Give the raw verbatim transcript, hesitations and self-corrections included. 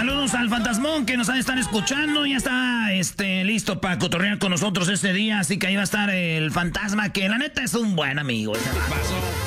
Saludos al fantasmón que nos ha de estar escuchando. Ya está este, listo para cotorrear con nosotros este día. Así que ahí va a estar el fantasma, que la neta es un buen amigo.